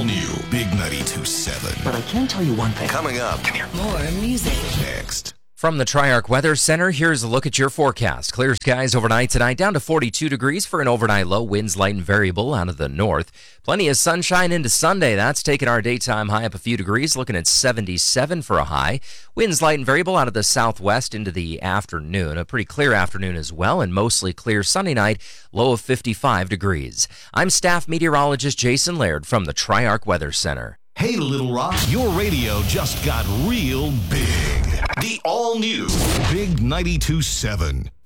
new Big 92.7. But I can tell you one thing. Coming up. More music. Next. From the Triarch Weather Center, here's a look at your forecast. Clear skies overnight tonight, down to 42 degrees for an overnight low. Winds light and variable out of the north. Plenty of sunshine into Sunday. That's taking our daytime high up a few degrees, looking at 77 for a high. Winds light and variable out of the southwest into the afternoon. A pretty clear afternoon as well, and mostly clear Sunday night, low of 55 degrees. I'm staff meteorologist Jason Laird from the Triarch Weather Center. Hey, Little Rock, your radio just got real big. The all-new Big 92.7.